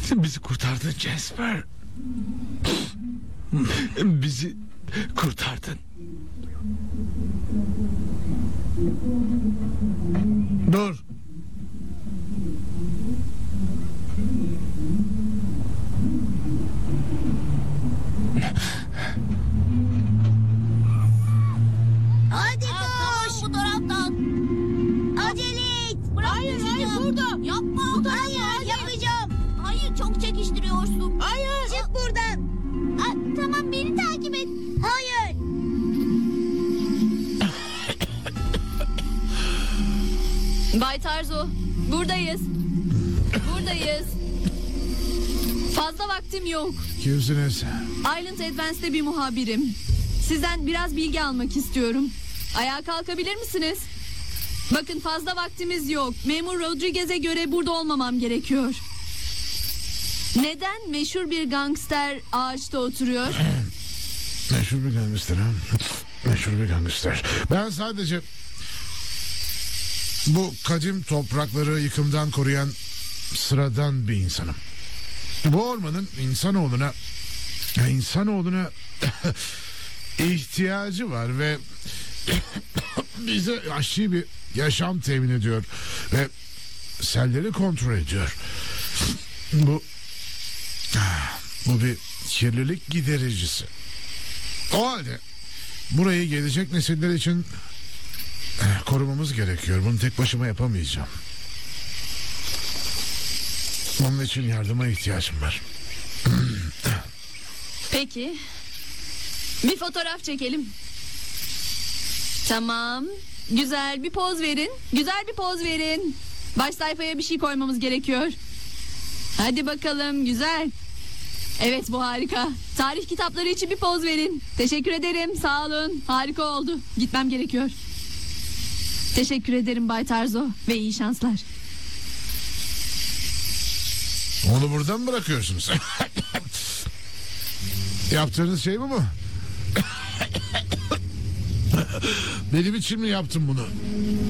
Bizi kurtardın Jasper. Bizi kurtardın. Dur. Hadi koş. Bu taraftan. Acele et. Hayır burada. Yapma. Bu tarafa, Hayır hadi. yapacağım. Hayır çok çekiştiriyorsun. Hayır. Çık buradan. Tamam beni takip et. Hayır. Bay Tarzo, buradayız. Buradayız. Fazla vaktim yok. Kimsiniz? Island Advance'de bir muhabirim. Sizden biraz bilgi almak istiyorum. Ayağa kalkabilir misiniz? Bakın fazla vaktimiz yok. Memur Rodriguez'e göre burada olmamam gerekiyor. Neden meşhur bir gangster ağaçta oturuyor? Meşhur bir gangster ha? Meşhur bir gangster. Ben sadece bu kadim toprakları yıkımdan koruyan sıradan bir insanım. Bu ormanın insanoğluna ihtiyacı var ve bize vahşi bir yaşam temin ediyor ve selleri kontrol ediyor. Bu bir kirlilik gidericisi. O halde burayı gelecek nesiller için korumamız gerekiyor. Bunu tek başıma yapamayacağım. Onun için yardıma ihtiyacım var. Peki. Bir fotoğraf çekelim. Tamam. Güzel bir poz verin. Güzel bir poz verin. Baş sayfaya bir şey koymamız gerekiyor. Hadi bakalım, güzel. Evet, bu harika. Tarih kitapları için bir poz verin. Teşekkür ederim, sağ olun. Harika oldu. Gitmem gerekiyor. Teşekkür ederim Bay Tarzo ve iyi şanslar. Onu buradan mı bırakıyorsunuz? Yaptığınız şey mi bu? Benim için mi yaptın bunu?